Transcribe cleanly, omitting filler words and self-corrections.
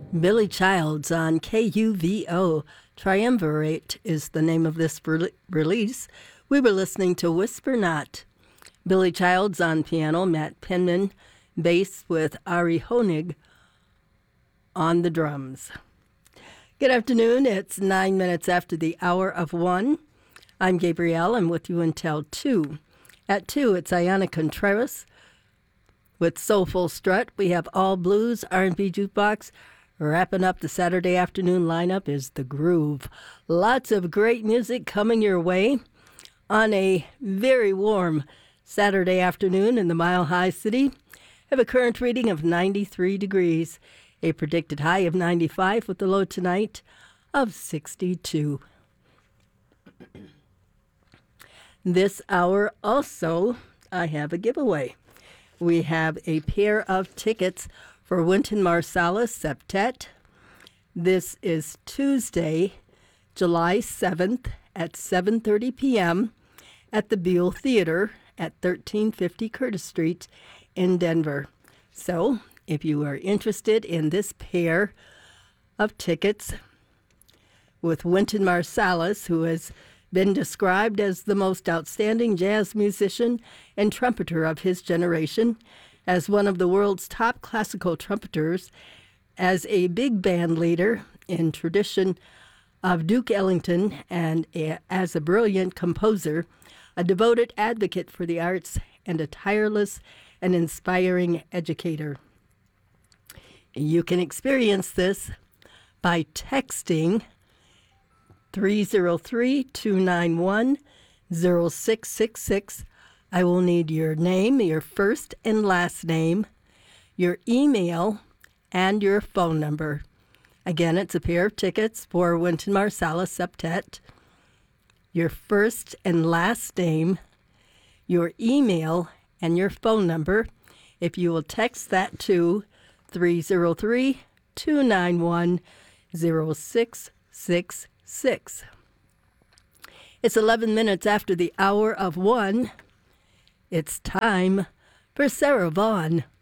Billy Childs on KUVO. Triumvirate is the name of this release. We were listening to Whisper Not. Billy Childs on piano, Matt Penman, bass with Ari Honig on the drums. Good afternoon. It's 9 minutes after the hour of 1. I'm Gabrielle. I'm with you until 2. At 2, it's Ayana Contreras with Soulful Strut. We have All Blues, R&B Jukebox. Wrapping up the Saturday afternoon lineup is The Groove. Lots of great music coming your way on a very warm Saturday afternoon in the Mile High City. Have a current reading of 93 degrees, a predicted high of 95 with the low tonight of 62. This hour also, I have a giveaway. We have a pair of tickets for Wynton Marsalis Septet. This is Tuesday, July 7th at 7:30 p.m. at the Buell Theater at 1350 Curtis Street in Denver. So, if you are interested in this pair of tickets with Wynton Marsalis, who has been described as the most outstanding jazz musician and trumpeter of his generation, as one of the world's top classical trumpeters, as a big band leader in tradition of Duke Ellington, and as a brilliant composer, a devoted advocate for the arts, and a tireless and inspiring educator. You can experience this by texting 303-291-0666. I will need your name, your first and last name, your email, and your phone number. Again, it's a pair of tickets for Wynton Marsalis Septet. Your first and last name, your email, and your phone number. If you will text that to 303-291-0666. It's 11 minutes after the hour of 1. It's time for Sarah Vaughan.